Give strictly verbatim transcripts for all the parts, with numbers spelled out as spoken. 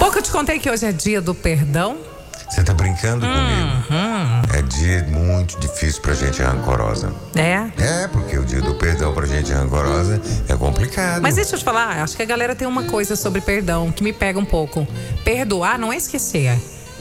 Pouco eu te contei que hoje é dia do perdão. Você tá brincando uhum. comigo? É dia muito difícil pra gente rancorosa. É? É, porque o dia do perdão pra gente rancorosa é complicado. Mas deixa eu te falar, acho que a galera tem uma coisa sobre perdão que me pega um pouco. Perdoar não é esquecer.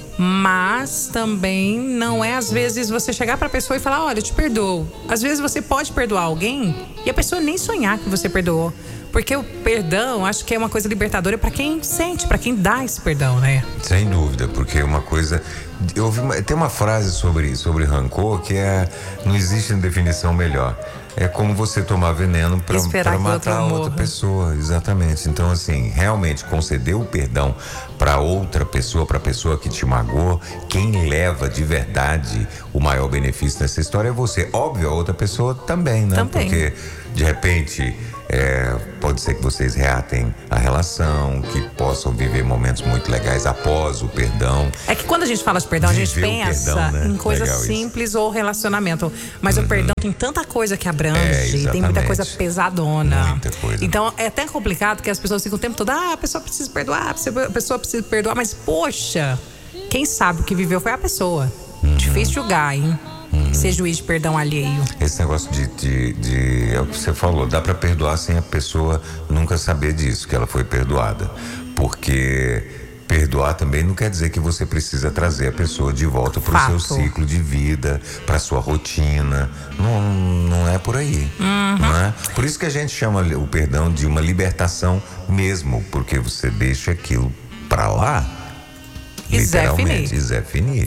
Mas também não é, às vezes, você chegar pra pessoa e falar, olha, eu te perdoo. Às vezes você pode perdoar alguém e a pessoa nem sonhar que você perdoou. Porque o perdão, acho que é uma coisa libertadora pra quem sente, pra quem dá esse perdão, né? Sem dúvida, porque é uma coisa... Eu ouvi uma, tem uma frase sobre, sobre rancor que é... Não existe definição melhor. É como você tomar veneno pra, pra matar a outra pessoa. Exatamente. Então, assim, realmente conceder o perdão pra outra pessoa, pra pessoa que te magoou, quem leva de verdade o maior benefício nessa história é você. Óbvio, a outra pessoa também, né? Também. Porque, de repente... É, pode ser que vocês reatem a relação, que possam viver momentos muito legais após o perdão. É que quando a gente fala de perdão, a gente Viver o pensa perdão, né? em coisas Legal simples isso. ou relacionamento. Mas Uhum. o perdão tem tanta coisa que abrange, É, tem muita coisa pesadona. Muita coisa. Então é até complicado que as pessoas ficam o tempo todo, ah, a pessoa precisa perdoar, a pessoa precisa perdoar, mas poxa, quem sabe o que viveu foi a pessoa. Uhum. Difícil julgar, hein? Uhum. Ser juiz de perdão alheio. Esse negócio de, de, de é o que você falou, dá pra perdoar sem a pessoa nunca saber disso, que ela foi perdoada. Porque perdoar também não quer dizer que você precisa trazer a pessoa de volta pro Fato. seu ciclo de vida, pra sua rotina. Não, não é por aí. Uhum. Não é? Por isso que a gente chama o perdão de uma libertação mesmo, porque você deixa aquilo pra lá. E literalmente, Zé Fini.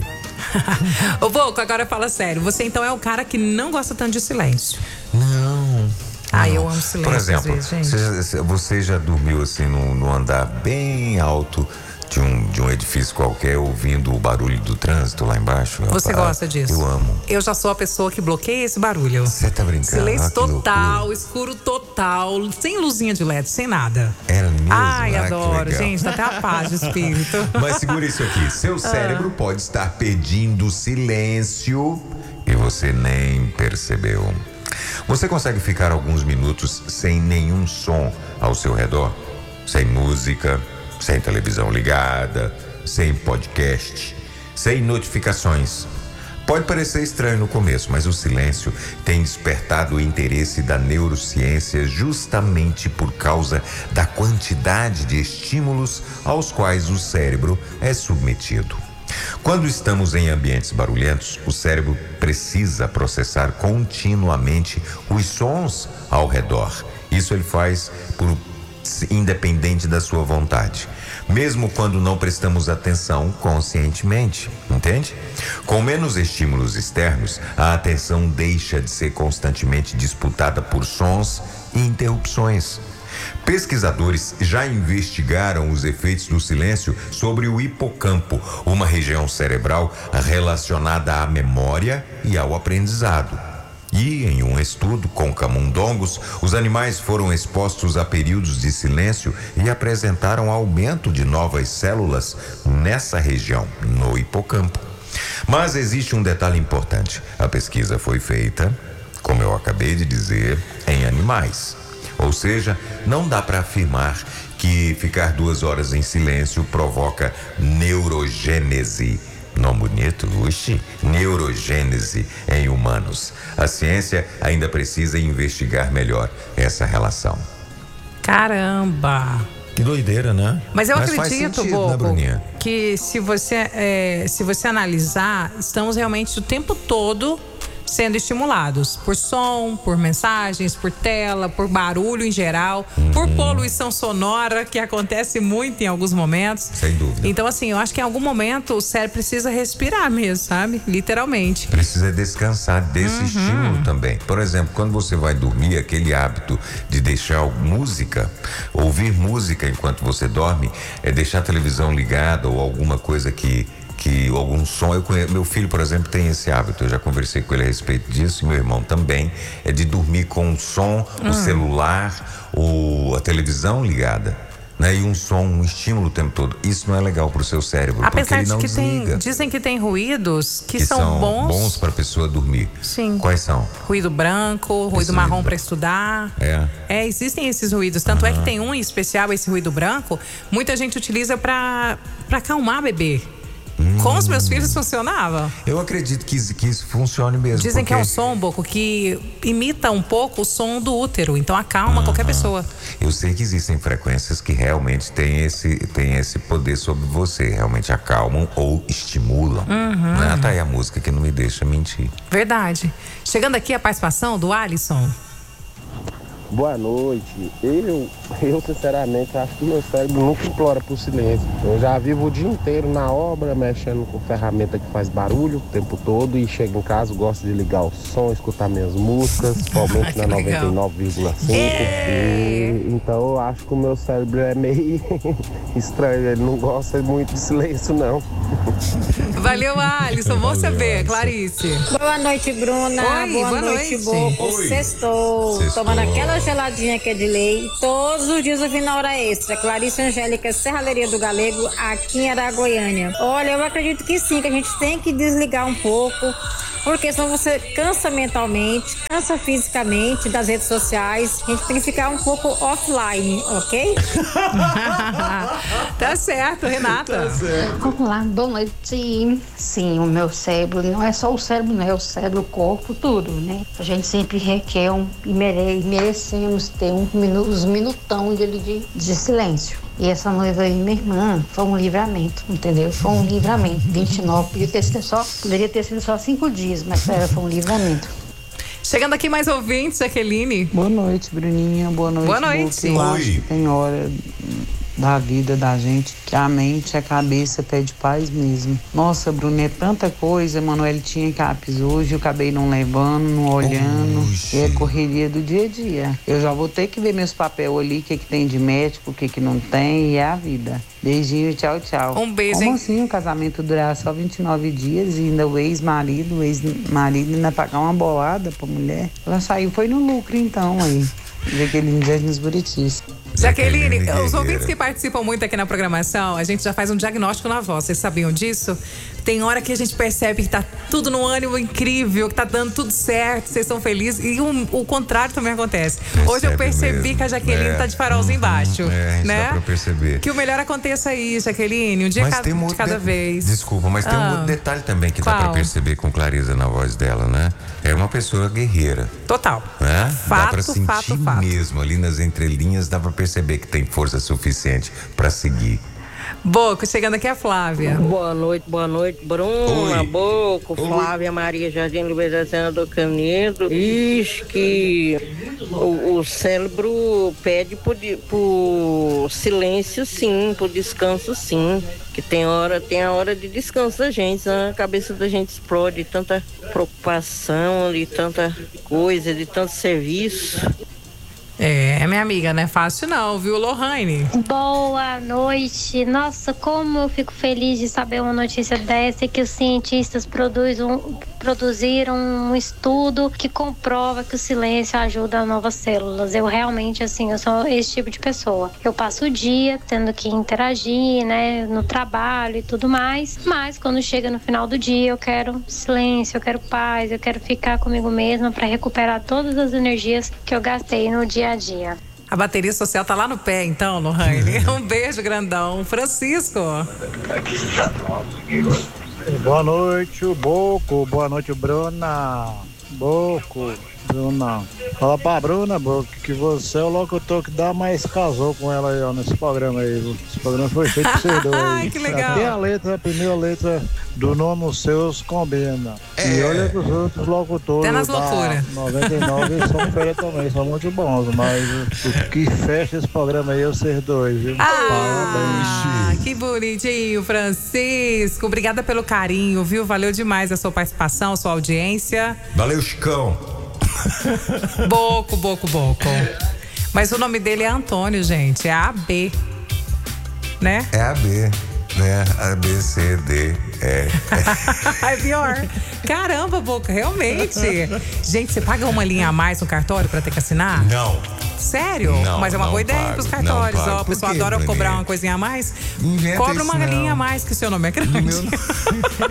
Ô, Voco, agora fala sério. Você então é o cara que não gosta tanto de silêncio? Não. Ah, não. eu amo silêncio. Por exemplo, às vezes, você, já, você já dormiu assim no, no andar bem alto de um, de um edifício qualquer, ouvindo o barulho do trânsito lá embaixo? Você Rapaz, gosta disso? Eu amo. Eu já sou a pessoa que bloqueia esse barulho. Você tá brincando? Silêncio Ah, total, escuro total, sem luzinha de L E D, sem nada. Era mesmo? Ai, ah, adoro, gente, dá até a paz de espírito. Mas segura isso aqui, seu cérebro ah. pode estar pedindo silêncio e você nem percebeu. Você consegue ficar alguns minutos sem nenhum som ao seu redor? Sem música, sem televisão ligada, sem podcast, sem notificações. Pode parecer estranho no começo, mas o silêncio tem despertado o interesse da neurociência justamente por causa da quantidade de estímulos aos quais o cérebro é submetido. Quando estamos em ambientes barulhentos, o cérebro precisa processar continuamente os sons ao redor. Isso ele faz por independente da sua vontade, mesmo quando não prestamos atenção conscientemente, entende? Com menos estímulos externos, a atenção deixa de ser constantemente disputada por sons e interrupções. Pesquisadores já investigaram os efeitos do silêncio sobre o hipocampo, uma região cerebral relacionada à memória e ao aprendizado. E, em um estudo com camundongos, os animais foram expostos a períodos de silêncio e apresentaram aumento de novas células nessa região, no hipocampo. Mas existe um detalhe importante. A pesquisa foi feita, como eu acabei de dizer, em animais. Ou seja, não dá para afirmar que ficar duas horas em silêncio provoca neurogênese. Nome bonito, uxi, neurogênese em humanos. A ciência ainda precisa investigar melhor essa relação. Caramba! Que doideira, né? Mas eu Mas acredito, Bobo, né, que se você, é, se você analisar, estamos realmente o tempo todo sendo estimulados por som, por mensagens, por tela, por barulho em geral, uhum. por poluição sonora, que acontece muito em alguns momentos. Sem dúvida. Então, assim, eu acho que em algum momento o cérebro precisa respirar mesmo, sabe? Literalmente. Precisa descansar desse uhum. estímulo também. Por exemplo, quando você vai dormir, aquele hábito de deixar música, ouvir música enquanto você dorme, é deixar a televisão ligada ou alguma coisa que que algum som, eu conheço, meu filho, por exemplo, tem esse hábito, eu já conversei com ele a respeito disso, e meu irmão também, é de dormir com o som, hum. o celular, ou a televisão ligada. né? E um som, um estímulo o tempo todo. Isso não é legal pro seu cérebro. Apesar porque ele de não que desliga. tem, dizem que tem ruídos que, que são, são bons. bons para a pessoa dormir. Sim. Quais são? Ruído branco, ruído Esse marrom ruído para estudar. É. É, existem esses ruídos. Tanto Uhum. é que tem um em especial, esse ruído branco, muita gente utiliza para para acalmar bebê. Hum. Com os meus filhos funcionava. Eu acredito que, isso- que isso funcione mesmo. Dizem porque... que é um som, Boco, que imita um pouco o som do útero. Então acalma uhum. qualquer pessoa. Eu sei que existem frequências que realmente têm esse, têm esse poder sobre você. Realmente acalmam ou estimulam. Uhum. Né? Tá aí a música que não me deixa mentir. Verdade. Chegando aqui a participação do Alisson. Boa noite. Eu, eu sinceramente acho que meu cérebro nunca implora por silêncio. Eu já vivo o dia inteiro na obra, mexendo com ferramenta que faz barulho o tempo todo e chego em casa, gosto de ligar o som, escutar minhas músicas, somente na noventa e nove vírgula cinco. E, então eu acho que o meu cérebro é meio estranho, ele não gosta muito de silêncio, não. Valeu, Alisson. Bom saber, Clarice. Boa noite, Bruna. Oi, boa, boa noite, noite. Boco. Oi. Sextou. Sextou. Tomando aquela geladinha que é de lei. Todos os dias eu vim na hora extra. Clarice Angélica, Serralheria do Galego, aqui em Araguaiânia. Olha, eu acredito que sim, que a gente tem que desligar um pouco. Porque senão você cansa mentalmente, cansa fisicamente das redes sociais. A gente tem que ficar um pouco offline, ok? Tá certo, Renata. Tá certo. Olá, boa noite. Sim, o meu cérebro, não é só o cérebro, não é o cérebro, o corpo, tudo, né? A gente sempre requer um, e mere, merecemos ter um minu, uns minutão de, de, de silêncio. E essa noiva aí, minha irmã, foi um livramento, entendeu? Foi um livramento. vinte e nove, podia ter sido só, poderia ter sido só cinco dias, mas foi um livramento. Chegando aqui mais ouvintes, Jaqueline. Boa noite, Bruninha. Boa noite, Boa noite. Boca. Eu Oi. acho que tem hora da vida da gente que a mente, a cabeça pede paz mesmo. Nossa, Bruno, é tanta coisa. Manoel tinha capes hoje, eu acabei não levando, não olhando. Oxi. É correria do dia a dia. Eu já vou ter que ver meus papéis ali, o que, que tem de médico, o que, que não tem, e é a vida. Beijinho, tchau, tchau. Um beijo, Como hein? assim o casamento durar só vinte e nove dias e ainda o ex-marido, o ex-marido ainda pagar uma bolada pra mulher? Ela saiu, foi no lucro então aí. Jaqueline Jardim dos Buritis. Jaqueline, Jaqueline os ouvintes Guerreira. que participam muito aqui na programação, a gente já faz um diagnóstico na voz. Vocês sabiam disso? Tem hora que a gente percebe que tá tudo num ânimo incrível, que tá dando tudo certo, vocês estão felizes. E o, o contrário também acontece. Percebe Hoje eu percebi mesmo. que a Jaqueline É. tá de farolzinho embaixo. É, a gente né? dá pra perceber. Que o melhor aconteça aí, Jaqueline. Um dia Mas cada, tem um de outro cada de- vez. Desculpa, mas tem um Ah. outro detalhe também que dá Qual? pra perceber com clareza na voz dela, né? É uma pessoa guerreira, Total. né? dá Fato, pra sentir fato, fato. mesmo ali nas entrelinhas, dá pra perceber que tem força suficiente pra seguir. Boco, chegando aqui a Flávia. Boa noite, boa noite, Bruna, Oi. Boco, Oi. Flávia Maria Jardim Luizena do Canedo. Diz que o, o cérebro pede por, di- por silêncio, sim, por descanso, sim. Que tem hora, tem a hora de descanso da gente, né? A cabeça da gente explode de tanta preocupação, de tanta coisa, de tanto serviço. É, minha amiga, não é fácil não, viu, Lohane? Boa noite. Nossa, como eu fico feliz de saber uma notícia dessa e que os cientistas produzam, produziram um estudo que comprova que o silêncio ajuda as novas células. Eu realmente, assim, eu sou esse tipo de pessoa. Eu passo o dia tendo que interagir, né, no trabalho e tudo mais, mas quando chega no final do dia eu quero silêncio, eu quero paz, eu quero ficar comigo mesma para recuperar todas as energias que eu gastei no dia a dia. A bateria social tá lá no pé, então, Lohane. Um beijo grandão. Francisco. Boa noite, o Boco. Boa noite, Bruna. Boco, Bruna. Fala pra Bruna, Boco, que você é o locutor que dá mais casou com ela aí, ó, nesse programa aí. viu? Esse programa foi feito pra vocês dois. Ai, que legal. Até a letra, a primeira letra do nome seus combina. E olha que os outros locutores Até nas da loucuras. noventa e nove são férias também, são muito bons. Mas o, o que fecha esse programa aí é vocês dois, viu? Ah, que bonitinho, Francisco. Obrigada pelo carinho, viu? Valeu demais a sua participação, a sua audiência. Valeu, Chicão. Boco, boco, boco. Mas o nome dele é Antônio, gente. É A B. Né? É A B, né? A, B, C, D, E. É pior. Caramba, Boca, realmente. Gente, você paga uma linha a mais no cartório pra ter que assinar? Não. Sério? Não, Mas é uma não boa ideia pago, pros não cartórios. pago. Ó, o Por pessoal quê, adora Bruninha? cobrar uma coisinha a mais. Inventa Cobra isso uma galinha não. a mais, que o seu nome é grande. No meu